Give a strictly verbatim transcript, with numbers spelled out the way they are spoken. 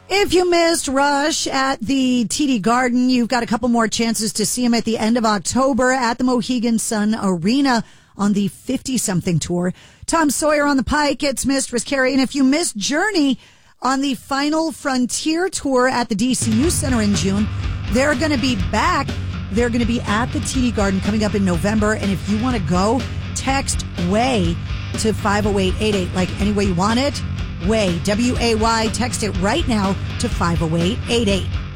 If you missed Rush at the T D Garden, you've got a couple more chances to see him at the end of October at the Mohegan Sun Arena on the fifty-something tour. Tom Sawyer on the Pike, It's Missed, Riz Carey. And if you missed Journey on the Final Frontier tour at the D C U Center in June, they're going to be back. They're going to be at the T D Garden coming up in November. And if you want to go, text WAY to five oh eight eight eight, like any way you want it. WAY, W A Y. Text it right now to five oh eight eight eight.